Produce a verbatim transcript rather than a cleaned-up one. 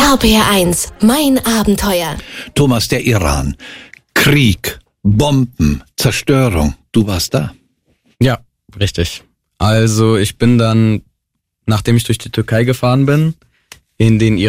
R P R eins, mein Abenteuer. Thomas, der Iran. Krieg, Bomben, Zerstörung. Du warst da. Ja, richtig. Also ich bin dann, nachdem ich durch die Türkei gefahren bin, in den